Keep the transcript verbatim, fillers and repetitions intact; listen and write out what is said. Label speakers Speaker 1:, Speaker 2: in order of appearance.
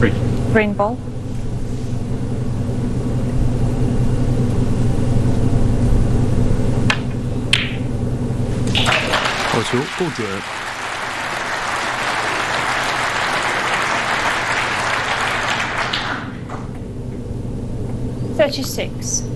Speaker 1: Free.
Speaker 2: Green ball. .
Speaker 3: 好球，够准。
Speaker 2: Thirty-six.